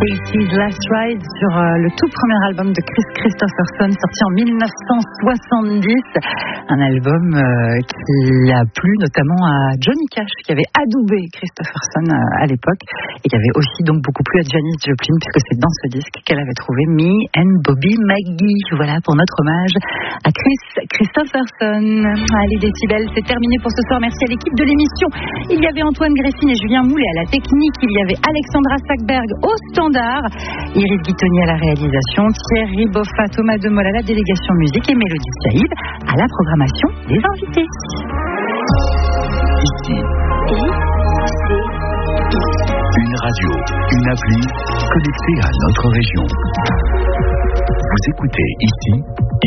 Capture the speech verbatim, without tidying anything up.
eighties Last Ride sur euh, le tout premier album de Kris Kristofferson sorti en dix-neuf cent soixante-dix. Un album euh, qui a plu notamment à Johnny Cash qui avait adoubé Kristofferson euh, à l'époque et qui avait aussi donc beaucoup plu à Janis Joplin puisque c'est dans ce disque qu'elle avait trouvé Me and Bobby McGee. Voilà pour notre hommage à Kris Kristofferson. Allez Décibel, c'est terminé pour ce soir. Merci à l'équipe de l'émission. Il y avait Antoine Gressine et Julien Moulet à la technique. Il y avait Alexandra Sackberg au standard, Iris Guittoni à la réalisation, Thierry Boffa, Thomas Demol à la délégation musique et Mélodie Saïd à la programmation des invités. Ici, une radio, une appli connectée à notre région. Vous écoutez Ici